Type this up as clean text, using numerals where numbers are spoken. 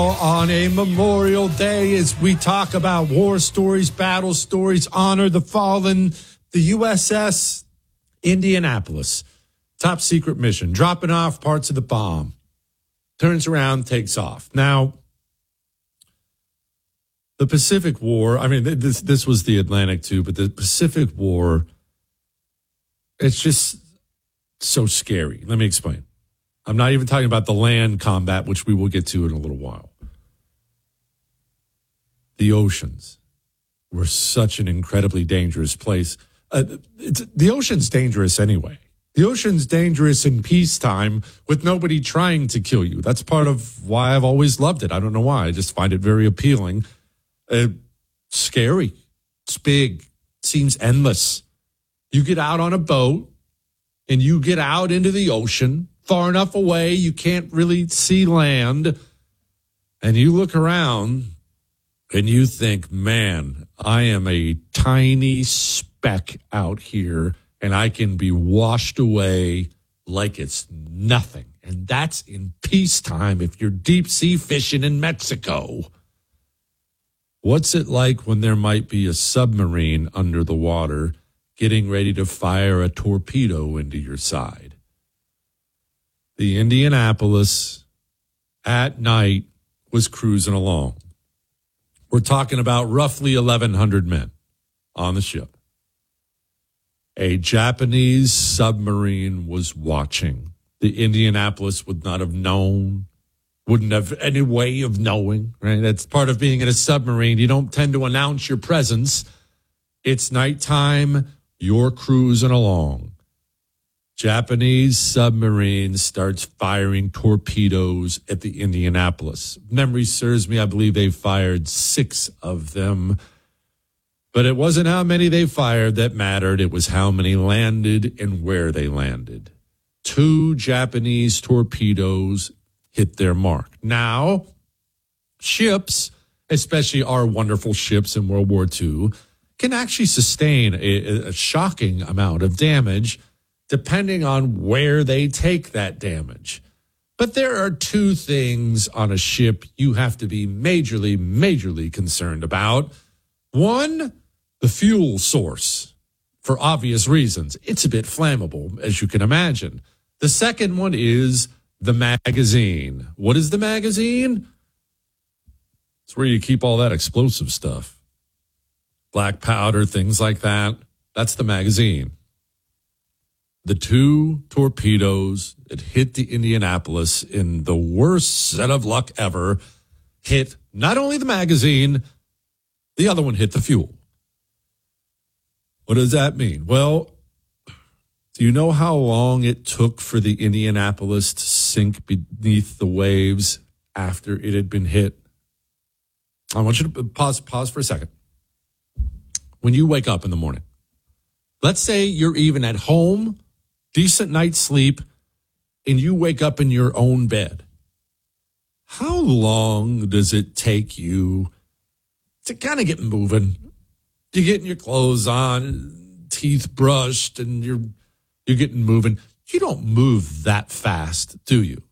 On a Memorial Day, as we talk about war stories, battle stories, honor the fallen, the USS Indianapolis, top secret mission, dropping off parts of the bomb, turns around, takes off. Now, the Pacific War, I mean, this was the Atlantic too, but the Pacific War, it's just so scary. Let me explain. I'm not even talking about the land combat, which we will get to in a little while. The oceans were such an incredibly dangerous place. The ocean's dangerous anyway. The ocean's dangerous in peacetime with nobody trying to kill you. That's part of why I've always loved it. I don't know why. I just find it very appealing. Scary. It's big. It seems endless. You get out on a boat and you get out into the ocean far enough away you can't really see land, and you look around and you think, man, I am a tiny speck out here and I can be washed away like it's nothing. And that's in peacetime if you're deep sea fishing in Mexico. What's it like when there might be a submarine under the water getting ready to fire a torpedo into your side? The Indianapolis at night was cruising along. We're talking about roughly 1,100 men on the ship. A Japanese submarine was watching. The Indianapolis would not have known, wouldn't have any way of knowing, right? That's part of being in a submarine. You don't tend to announce your presence. It's nighttime. You're cruising along. Japanese submarine starts firing torpedoes at the Indianapolis. Memory serves me, I believe they fired 6 of them. But it wasn't how many they fired that mattered. It was how many landed and where they landed. 2 Japanese torpedoes hit their mark. Now, ships, especially our wonderful ships in World War II, can actually sustain a shocking amount of damage depending on where they take that damage. But there are 2 things on a ship you have to be majorly concerned about. One, the fuel source, for obvious reasons. It's a bit flammable, as you can imagine. The second one is the magazine. What is the magazine? It's where you keep all that explosive stuff. Black powder, things like that. That's the magazine. The 2 torpedoes that hit the Indianapolis in the worst set of luck ever hit not only the magazine, the other one hit the fuel. What does that mean? Well, do you know how long it took for the Indianapolis to sink beneath the waves after it had been hit? I want you to pause for a second. When you wake up in the morning, let's say you're even at home, decent night's sleep, and you wake up in your own bed. How long does it take you to kind of get moving? You're getting your clothes on, teeth brushed, and you're getting moving. You don't move that fast, do you?